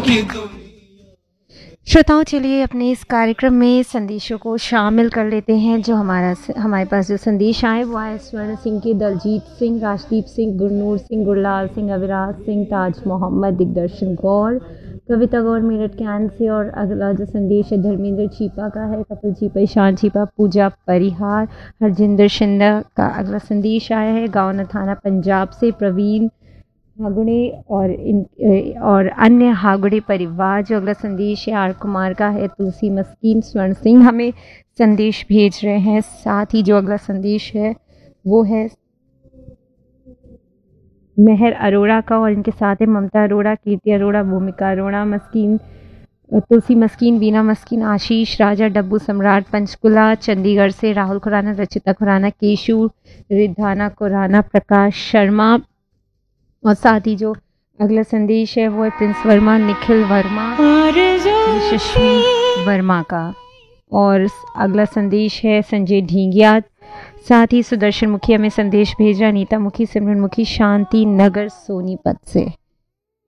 श्रोताओं, चलिए अपने इस कार्यक्रम में संदेशों को शामिल कर लेते हैं। जो हमारे पास जो संदेश आए वो आए स्वर्ण सिंह के, दलजीत सिंह, राजदीप सिंह, गुरनूर सिंह, गुरलाल सिंह, अविराज सिंह, ताज मोहम्मद, दिग्दर्शन गौर, कविता गौर मेरठ कैन से। और अगला जो संदेश है धर्मेंद्र छीपा का है, कपिल छीपा, ईशान छीपा, पूजा परिहार, हरजिंदर शिंदा का अगला संदेश आया है गाँव थाना पंजाब से। प्रवीण हागुड़े और अन्य हागुड़े परिवार। जो अगला संदेश है आर कुमार का है। तुलसी मस्कीन, स्वर्ण सिंह हमें संदेश भेज रहे हैं। साथ ही जो अगला संदेश है वो है मेहर अरोड़ा का, और इनके साथ है ममता अरोड़ा, कीर्ति अरोड़ा, भूमिका अरोड़ा, मस्कीन, तुलसी मस्कीन, बीना मस्कीन, आशीष राजा, डब्बू सम्राट पंचकुला चंडीगढ़ से, राहुल खुराना, रचिता खुराना, केशु रिधाना खुराना, प्रकाश शर्मा। और साथ ही जो अगला संदेश है वो है प्रिंस वर्मा, निखिल वर्मा, यशस्वी वर्मा का। और अगला संदेश है संजय ढींगिया। साथ ही सुदर्शन मुखी हमें संदेश भेजा, नीता मुखी, सिमरन मुखी, शांति नगर सोनीपत से।